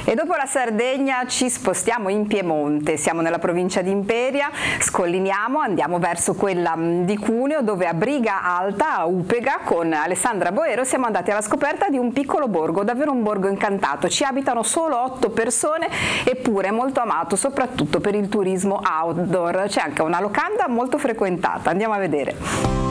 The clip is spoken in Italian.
E dopo la Sardegna ci spostiamo in Piemonte, siamo nella provincia di Imperia, scolliniamo, andiamo verso quella di Cuneo, dove a Briga Alta, a Upega, con Alessandra Boero siamo andati alla scoperta di un piccolo borgo, davvero un borgo incantato. Ci abitano solo 8 persone, eppure è molto amato soprattutto per il turismo outdoor. C'è anche una locanda molto frequentata, andiamo a vedere.